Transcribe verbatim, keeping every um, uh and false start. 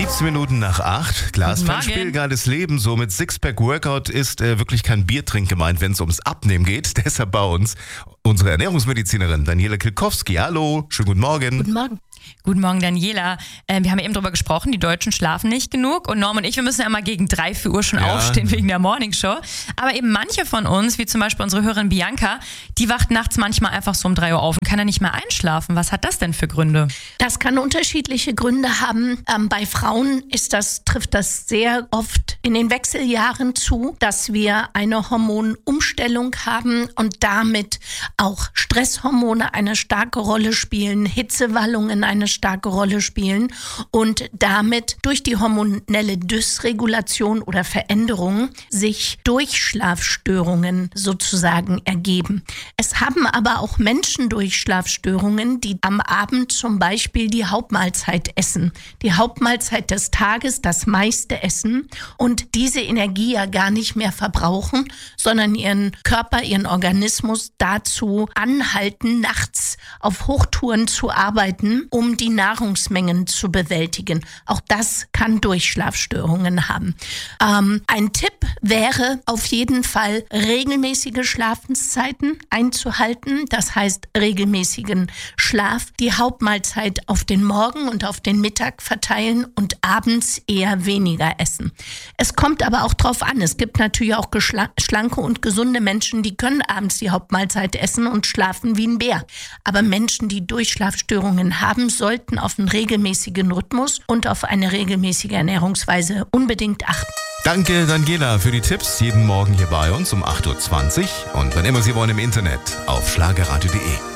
siebzehn Minuten nach acht. Glas Guten von Morgen. Spiel, geiles Leben. So mit Sixpack-Workout ist äh, wirklich kein Biertrink gemeint, wenn es ums Abnehmen geht. Deshalb bei uns unsere Ernährungsmedizinerin Daniela Kilkowski. Hallo, schönen guten Morgen. Guten Morgen. Guten Morgen, Daniela. Ähm, wir haben ja eben drüber gesprochen, die Deutschen schlafen nicht genug. Und Norm und ich, wir müssen ja immer gegen drei, vier Uhr schon Ja. aufstehen wegen der Morningshow. Aber eben manche von uns, wie zum Beispiel unsere Hörerin Bianca, die wacht nachts manchmal einfach so um drei Uhr auf und kann dann nicht mehr einschlafen. Was hat das denn für Gründe? Das kann unterschiedliche Gründe haben. Ähm, bei Frauen ist das, trifft das sehr oft in den Wechseljahren zu, dass wir eine Hormonumstellung haben und damit auch Stresshormone eine starke Rolle spielen, Hitzewallungen eine starke Rolle spielen und damit durch die hormonelle Dysregulation oder Veränderung sich Durchschlafstörungen sozusagen ergeben. Es haben aber auch Menschen Durchschlafstörungen, die am Abend zum Beispiel die Hauptmahlzeit essen. Die Hauptmahlzeit des Tages, das meiste essen und diese Energie ja gar nicht mehr verbrauchen, sondern ihren Körper, ihren Organismus dazu anhalten, nachts auf Hochtouren zu arbeiten, um die Nahrungsmengen zu bewältigen. Auch das kann Durchschlafstörungen haben. Ähm, ein Tipp wäre auf jeden Fall, regelmäßige Schlafenszeiten einzuhalten. Das heißt, regelmäßigen Schlaf, die Hauptmahlzeit auf den Morgen und auf den Mittag verteilen und abends eher weniger essen. Es kommt aber auch drauf an. Es gibt natürlich auch geschla- schlanke und gesunde Menschen, die können abends die Hauptmahlzeit essen und schlafen wie ein Bär. Aber Menschen, die Durchschlafstörungen haben, sollten auf einen regelmäßigen Rhythmus und auf eine regelmäßige Ernährungsweise unbedingt achten. Danke, Daniela, für die Tipps. Jeden Morgen hier bei uns um acht Uhr zwanzig. Und wann immer Sie wollen im Internet auf schlagerradio punkt de.